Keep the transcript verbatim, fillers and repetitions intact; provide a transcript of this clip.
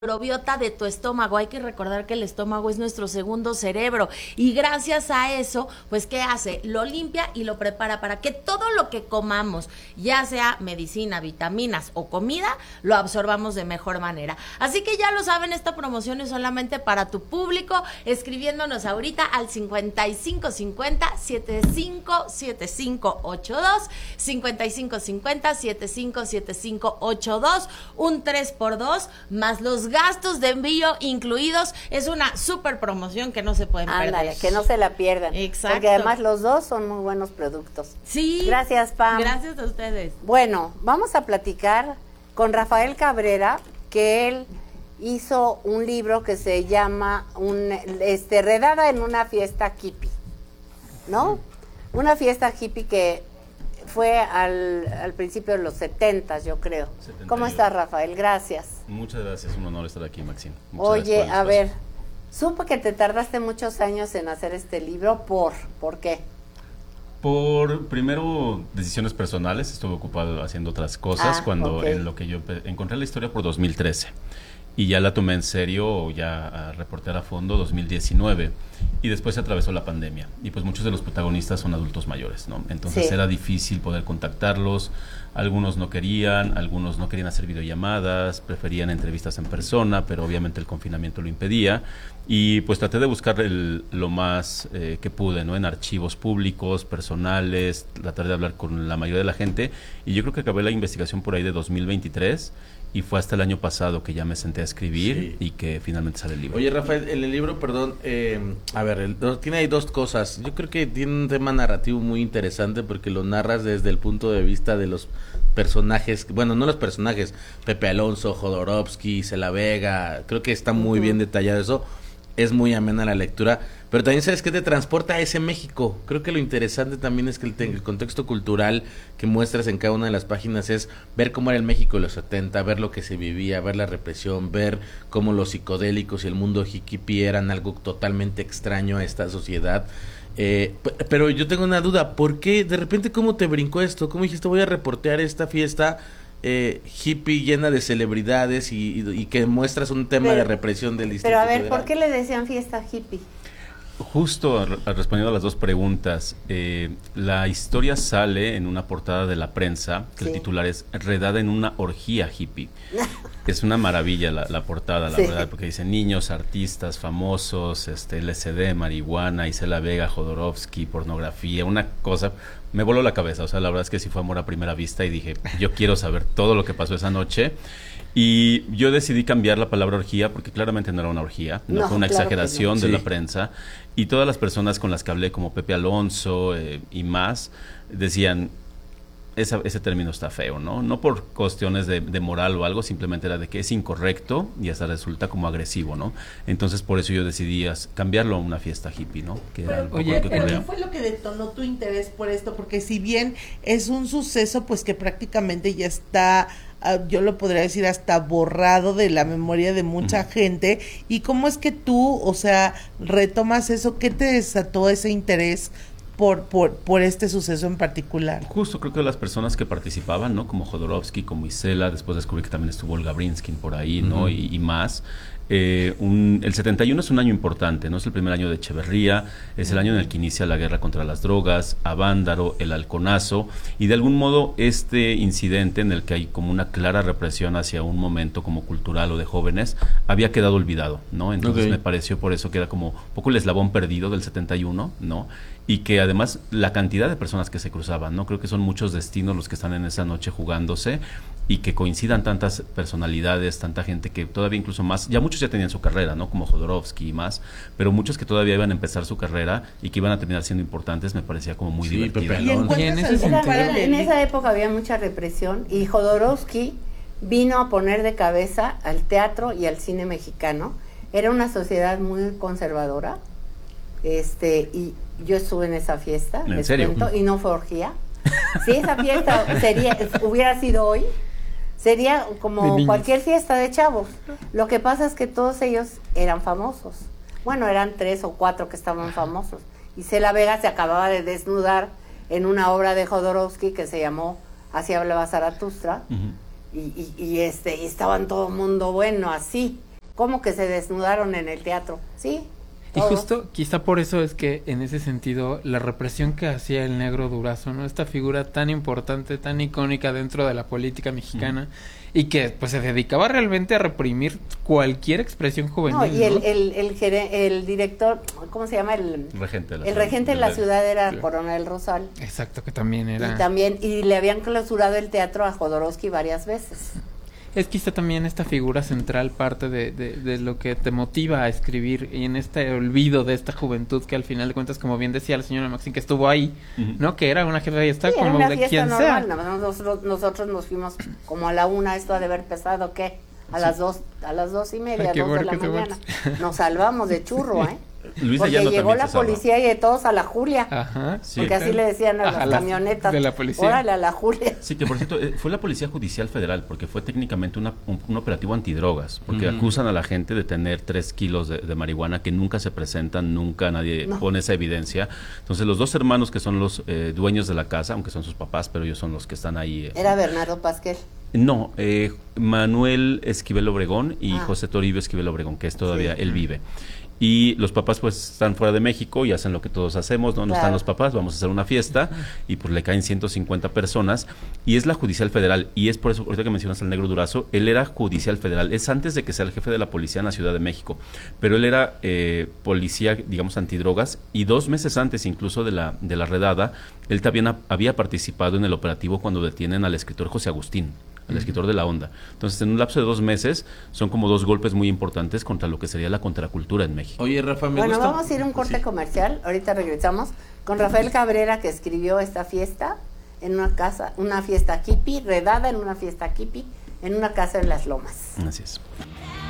microbiota de tu estómago. Hay que recordar que el estómago es nuestro segundo cerebro y gracias a eso, pues ¿qué hace? Lo limpia y lo prepara para que todo lo que comamos, ya sea medicina, vitaminas o comida, lo absorbamos de mejor manera. Así que ya lo saben, esta promoción es solamente para tu público, escribiéndonos ahorita al cincuenta y cinco cincuenta, setenta y cinco setenta y cinco ochenta y dos, cincuenta y cinco cincuenta, setenta y cinco setenta y cinco ochenta y dos, un tres por dos más los gastos de envío incluidos. Es una súper promoción que no se pueden Ándale, perder. que no se la pierdan. Exacto. Porque además los dos son muy buenos productos. Sí. Gracias, Pam. Gracias a ustedes. Bueno, vamos a platicar con Rafael Cabrera, que él hizo un libro que se llama un, este, Redada en una fiesta hippie, ¿no? Una fiesta hippie que fue al, al principio de los setentas, yo creo. setenta y uno. ¿Cómo estás, Rafael? Gracias. Muchas gracias, un honor estar aquí, Maxine. Muchas Oye, a ver, supe que te tardaste muchos años en hacer este libro, ¿por? ¿Por qué? Por, primero, decisiones personales, estuve ocupado haciendo otras cosas, Ah, cuando okay. en lo que yo encontré la historia por dos mil trece. Y ya la tomé en serio, ya a reportear a fondo dos mil diecinueve, y después se atravesó la pandemia, y pues muchos de los protagonistas son adultos mayores, ¿no? Entonces Sí. era difícil poder contactarlos, algunos no querían, algunos no querían hacer videollamadas, preferían entrevistas en persona, pero obviamente el confinamiento lo impedía, y pues traté de buscar el, lo más eh, que pude, ¿no? En archivos públicos, personales, tratar de hablar con la mayoría de la gente, y yo creo que acabé la investigación por ahí de dos mil veintitrés, y fue hasta el año pasado que ya me senté a escribir Sí. y que finalmente sale el libro. Oye, Rafael, en el libro, perdón, eh, a ver, el, tiene ahí dos cosas. Yo creo que tiene un tema narrativo muy interesante porque lo narras desde el punto de vista de los personajes, bueno, no los personajes, Pepe Alonso, Jodorowsky, Isela Vega, creo que está muy uh-huh. bien detallado eso. Es muy amena la lectura, pero también sabes que te transporta a ese México. Creo que lo interesante también es que el, el contexto cultural que muestras en cada una de las páginas es ver cómo era el México de los setenta, ver lo que se vivía, ver la represión, ver cómo los psicodélicos y el mundo hippie eran algo totalmente extraño a esta sociedad. Eh, p- pero yo tengo una duda, ¿por qué de repente cómo te brincó esto? ¿Cómo dijiste voy a reportear esta fiesta Eh, hippie llena de celebridades y, y, y que muestras un tema pero, de represión del Distrito Pero a ver, Federal? ¿por qué le decían fiesta hippie? Justo a, a respondiendo a las dos preguntas, eh, la historia sale en una portada de la prensa, que sí. El titular es Redada en una orgía hippie. Es una maravilla la, la portada, la sí. verdad, porque dice niños, artistas, famosos, este L S D, marihuana, Isela Vega, Jodorowsky, pornografía, una cosa, me voló la cabeza, o sea, la verdad es que sí fue amor a primera vista y dije, yo quiero saber todo lo que pasó esa noche. Y yo decidí cambiar la palabra orgía porque claramente no era una orgía, no, no fue una claro exageración no. de sí. la prensa. Y todas las personas con las que hablé, como Pepe Alonso eh, y más, decían, esa, ese término está feo, ¿no? No por cuestiones de, de moral o algo, simplemente era de que es incorrecto y hasta resulta como agresivo, ¿no? Entonces por eso yo decidí cambiarlo a una fiesta hippie, ¿no? Que pero, era un poco oye, lo que pero ocurría. ¿qué fue lo que detonó tu interés por esto? Porque si bien es un suceso, pues que prácticamente ya está... yo lo podría decir hasta borrado de la memoria de mucha uh-huh. gente, y cómo es que tú, o sea, retomas eso, ¿qué te desató ese interés por por por este suceso en particular? Justo creo que las personas que participaban, ¿no? Como Jodorowsky, como Isela, después descubrí que también estuvo Olga Brinskin por ahí, ¿no? Uh-huh. y, y más. Eh, un, el setenta y uno es un año importante, no es el primer año de Echeverría, es el año en el que inicia la guerra contra las drogas, Avándaro, el halconazo, y de algún modo este incidente en el que hay como una clara represión hacia un momento como cultural o de jóvenes, había quedado olvidado, ¿no? Entonces okay. me pareció por eso que era como un poco el eslabón perdido del setenta y uno, ¿no? Y que además la cantidad de personas que se cruzaban, ¿no? Creo que son muchos destinos los que están en esa noche jugándose, y que coincidan tantas personalidades, tanta gente que todavía incluso más, ya muchos ya tenían su carrera, ¿no? Como Jodorowsky y más, pero muchos que todavía iban a empezar su carrera y que iban a terminar siendo importantes, me parecía como muy sí, divertido. ¿Y en, ese Era, en esa época había mucha represión y Jodorowsky vino a poner de cabeza al teatro y al cine mexicano. Era una sociedad muy conservadora, este y yo estuve en esa fiesta, ¿En les serio? cuento, y no fue orgía. Si esa fiesta sería hubiera sido hoy, sería como cualquier fiesta de chavos. Lo que pasa es que todos ellos eran famosos. Bueno, eran tres o cuatro que estaban famosos. Isela Vega se acababa de desnudar en una obra de Jodorowsky que se llamó Así hablaba Zaratustra. Uh-huh. y, y, y este y estaban todo el mundo bueno así. ¿Cómo que se desnudaron en el teatro? Sí. Y todos. justo, quizá por eso es que en ese sentido la represión que hacía el Negro Durazo, ¿no? Esta figura tan importante, tan icónica dentro de la política mexicana, mm. y que pues se dedicaba realmente a reprimir cualquier expresión juvenil. No, y el, ¿no? el, el, el, el director, ¿cómo se llama? El regente de la el ciudad, regente de la ciudad era el Coronel Rosal. Exacto, que también era. Y también, y le habían clausurado el teatro a Jodorowsky varias veces. Es quizá también esta figura central parte de, de, de lo que te motiva a escribir, y en este olvido de esta juventud que al final de cuentas, como bien decía la señora Maxine, que estuvo ahí, uh-huh. ¿no? Que era una fiesta sí, como era una de fiesta quien normal, sea. ¿no? Nosotros, nosotros nos fuimos como a la una, esto ha de haber empezado, ¿qué? A sí. las dos, a las dos y media, Ay, dos bueno, de la mañana. Nos salvamos de churro, ¿eh? Luis porque Ayano llegó la cesaba. policía y de todos a la Julia. Ajá, sí, porque así le decían a Ajá, las camionetas. De la policía. Órale, a la Julia. Sí, que por cierto, eh, fue la Policía Judicial Federal, porque fue técnicamente una, un, un operativo antidrogas, porque uh-huh. acusan a la gente de tener tres kilos de, de marihuana que nunca se presentan, nunca nadie no. pone esa evidencia. Entonces, los dos hermanos que son los eh, dueños de la casa, aunque son sus papás, pero ellos son los que están ahí. Eh, ¿Era Bernardo Pasquel? No, eh, Manuel Esquivel Obregón y ah. José Toribio Esquivel Obregón, que es todavía, sí. él vive. Y los papás pues están fuera de México y hacen lo que todos hacemos, ¿no? No claro. están los papás, vamos a hacer una fiesta y pues le caen ciento cincuenta personas y es la Judicial Federal y es por eso, ahorita que mencionas al Negro Durazo, él era Judicial Federal, es antes de que sea el jefe de la policía en la Ciudad de México, pero él era eh, policía, digamos, antidrogas y dos meses antes incluso de la, de la redada, él también había participado en el operativo cuando detienen al escritor José Agustín, al escritor de La Onda. Entonces, en un lapso de dos meses, son como dos golpes muy importantes contra lo que sería la contracultura en México. Oye, Rafa, me bueno, gusta... vamos a ir a un corte sí. comercial. Ahorita regresamos con Rafael Cabrera, que escribió esta fiesta en una casa, una fiesta hippie, redada en una fiesta hippie, en una casa en Las Lomas. Así es.